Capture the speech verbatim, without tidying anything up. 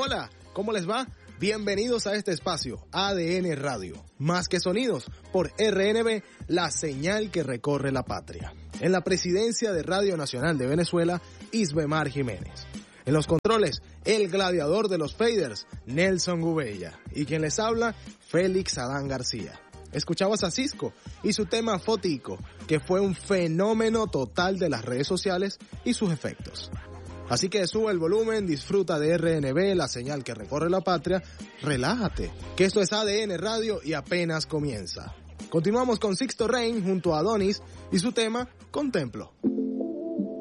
Hola, ¿cómo les va? Bienvenidos a este espacio, A D N Radio, más que sonidos, por R N B, la señal que recorre la patria. En la presidencia de Radio Nacional de Venezuela, Isbemar Jiménez. En los controles, el gladiador de los faders, Nelson Gubella. Y quien les habla, Félix Adán García. Escuchabas a Cisco y su tema Fotico, que fue un fenómeno total de las redes sociales y sus efectos. Así que sube el volumen, disfruta de R N B, la señal que recorre la patria, relájate, que esto es A D N Radio y apenas comienza. Continuamos con Sixto Rain junto a Adonis y su tema Contemplo.